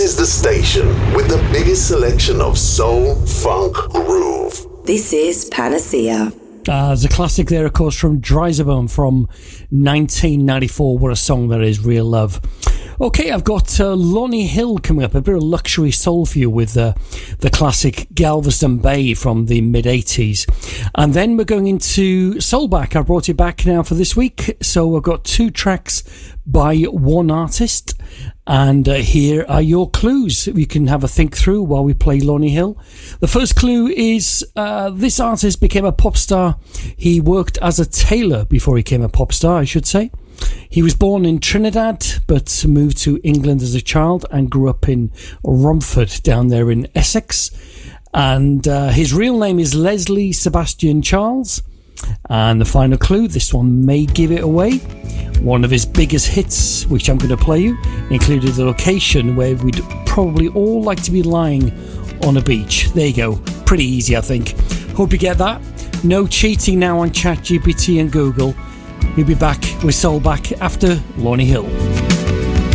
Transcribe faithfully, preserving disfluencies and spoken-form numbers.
is the station with the biggest selection of soul, funk, groove. This is Panacea. Uh, there's a classic there, of course, from Dryzerbone from nineteen ninety-four. What a song that is, Real Love. Okay, I've got uh, Lonnie Hill coming up, a bit of luxury soul for you with uh, the classic Galveston Bay from the mid-eighties. And then we're going into Soulback. I brought it back now for this week. So I've got two tracks by one artist. And uh, here are your clues. You can have a think through while we play Lonnie Hill. The first clue is uh, this artist became a pop star. He worked as a tailor before he became a pop star, I should say. He was born in Trinidad but moved to England as a child and grew up in Romford down there in Essex. And uh, his real name is Leslie Sebastian Charles. And the final clue, this one may give it away. One of his biggest hits, which I'm going to play you, included the location where we'd probably all like to be lying on a beach. There you go. Pretty easy, I think. Hope you get that. No cheating now on ChatGPT and Google. We'll be back with Soulback after Lonnie Hill.